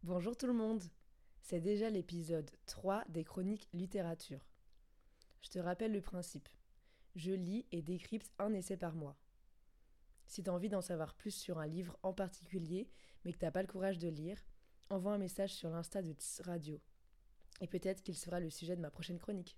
Bonjour tout le monde. C'est déjà l'épisode 3 des chroniques littérature. Je te rappelle le principe. Je lis et décrypte un essai par mois. Si t'as envie d'en savoir plus sur un livre en particulier, mais que t'as pas le courage de lire, envoie un message sur l'Insta de Tss Radio. Et peut-être qu'il sera le sujet de ma prochaine chronique.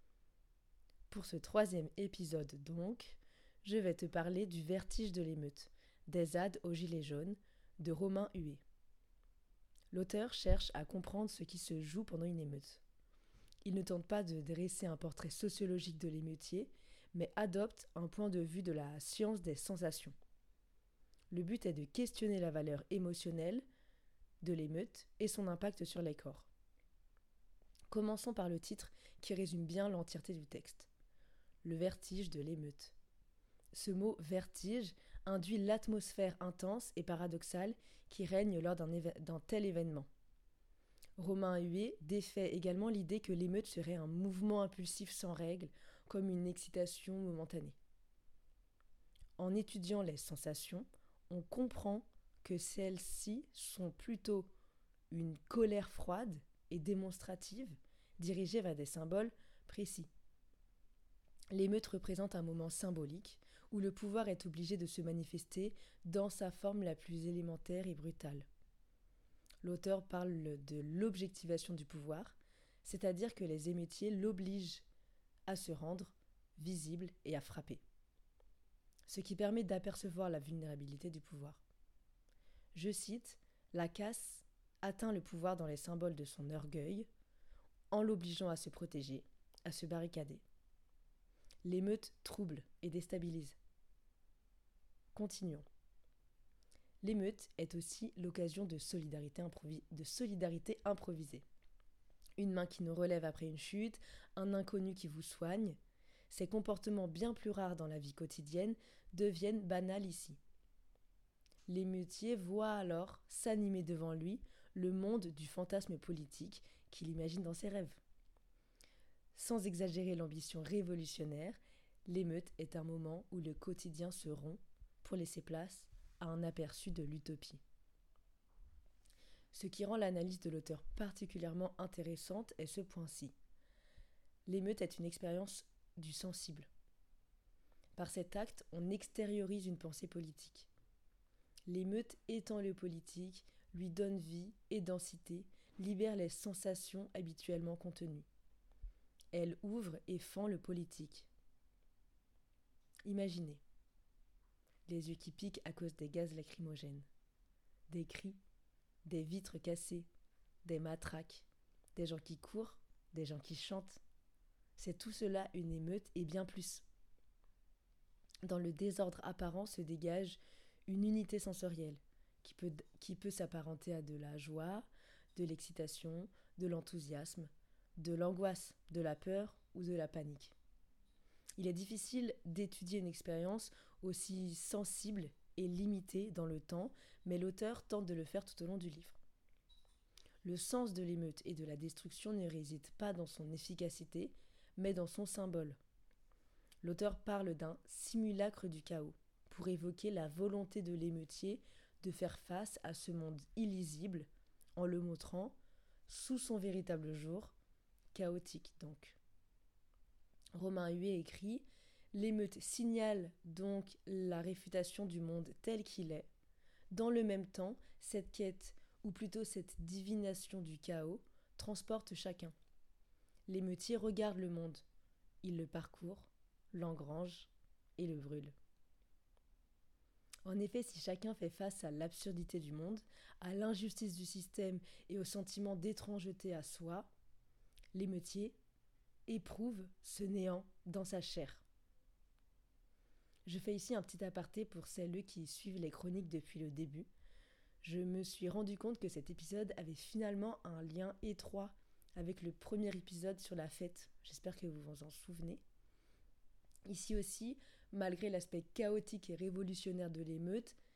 Pour ce troisième épisode donc, je vais te parler du vertige de l'émeute, des ZAD aux gilets jaunes, de Romain Huet. L'auteur cherche à comprendre ce qui se joue pendant une émeute. Il ne tente pas de dresser un portrait sociologique de l'émeutier, mais adopte un point de vue de la science des sensations. Le but est de questionner la valeur émotionnelle de l'émeute et son impact sur les corps. Commençons par le titre qui résume bien l'entièreté du texte. Le vertige de l'émeute. Ce mot vertige induit l'atmosphère intense et paradoxale qui règne lors d'un tel événement. Romain Huet défait également l'idée que l'émeute serait un mouvement impulsif sans règle, comme une excitation momentanée. En étudiant les sensations, on comprend que celles-ci sont plutôt une colère froide et démonstrative, dirigée vers des symboles précis. L'émeute représente un moment symbolique où le pouvoir est obligé de se manifester dans sa forme la plus élémentaire et brutale. L'auteur parle de l'objectivation du pouvoir, c'est-à-dire que les émeutiers l'obligent à se rendre visible et à frapper, ce qui permet d'apercevoir la vulnérabilité du pouvoir. Je cite, la casse atteint le pouvoir dans les symboles de son orgueil, en l'obligeant à se protéger, à se barricader. L'émeute trouble et déstabilise. Continuons. L'émeute est aussi l'occasion de solidarité improvisée. Une main qui nous relève après une chute, un inconnu qui vous soigne. Ces comportements bien plus rares dans la vie quotidienne deviennent banals ici. L'émeutier voit alors s'animer devant lui le monde du fantasme politique qu'il imagine dans ses rêves. Sans exagérer l'ambition révolutionnaire, l'émeute est un moment où le quotidien se rompt pour laisser place à un aperçu de l'utopie. Ce qui rend l'analyse de l'auteur particulièrement intéressante est ce point-ci. L'émeute est une expérience du sensible. Par cet acte, on extériorise une pensée politique. L'émeute étend le politique, lui donne vie et densité, libère les sensations habituellement contenues. Elle ouvre et fend le politique. Imaginez, les yeux qui piquent à cause des gaz lacrymogènes, des cris, des vitres cassées, des matraques, des gens qui courent, des gens qui chantent. C'est tout cela une émeute et bien plus. Dans le désordre apparent se dégage une unité sensorielle qui peut s'apparenter à de la joie, de l'excitation, de l'enthousiasme, de l'angoisse, de la peur ou de la panique. Il est difficile d'étudier une expérience aussi sensible et limitée dans le temps, mais l'auteur tente de le faire tout au long du livre. Le sens de l'émeute et de la destruction ne réside pas dans son efficacité, mais dans son symbole. L'auteur parle d'un simulacre du chaos, pour évoquer la volonté de l'émeutier de faire face à ce monde illisible, en le montrant sous son véritable jour, chaotique donc. Romain Huet écrit « L'émeute signale donc la réfutation du monde tel qu'il est. Dans le même temps, cette quête, ou plutôt cette divination du chaos, transporte chacun. L'émeutier regarde le monde. Il le parcourt, l'engrange et le brûle. » En effet, si chacun fait face à l'absurdité du monde, à l'injustice du système et au sentiment d'étrangeté à soi, l'émeutier éprouve ce néant dans sa chair. Je fais ici un petit aparté pour celles qui suivent les chroniques depuis le début. Je me suis rendu compte que cet épisode avait finalement un lien étroit avec le premier épisode sur la fête. J'espère que vous vous en souvenez. Ici aussi, malgré l'aspect chaotique et révolutionnaire de l'émeute,